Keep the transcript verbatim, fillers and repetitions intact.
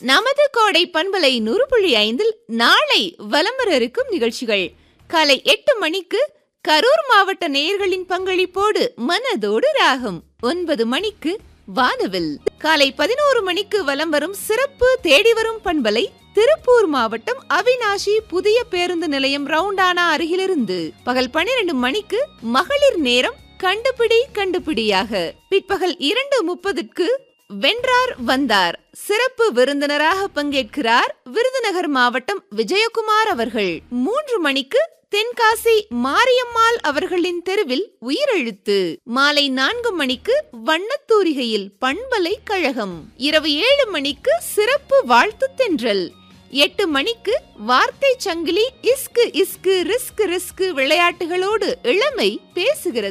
நமது கோடை பண்பலை நூறு புள்ளி ஐந்தில் நாளை வலம் வர இருக்கும் நிகழ்ச்சிகள் காலை எட்டு மணிக்கு கரூர் மாவட்ட நேயர்களின் பங்களிப்போடு மனதோடு ராகம். ஒன்பது மணிக்கு வானவில். காலை பதினோரு மணிக்கு வலம் வரும் சிறப்பு தேடி வரும் பண்பலை திருப்பூர் மாவட்டம் அவினாஷி புதிய பேருந்து நிலையம் ரவுண்டானா அருகிலிருந்து. பகல் பனிரெண்டு மணிக்கு மகளிர் நேரம் கண்டுபிடி கண்டுபிடியாக. பிற்பகல் இரண்டு முப்பதுக்கு வென்றார் வந்தார் சிறப்பு விருந்தினராக பங்கேற்கிறார் விருதுநகர் மாவட்டம் விஜயகுமார் அவர்கள். மூன்று மணிக்கு தென்காசி மாரியம்மாள் அவர்களின் தெருவில் உயிரெழுத்து. மாலை நான்கு மணிக்கு வண்ணத்தூரிகையில் பண்பலை கழகம். இரவு ஏழு மணிக்கு சிறப்பு வாழ்த்து தென்றல். எட்டு மணிக்கு வார்த்தை சங்கிலி இஸ்கு இஸ்கு ரிஸ்க் ரிஸ்க் விளையாட்டுகளோடு இளமை பேசுகிறது.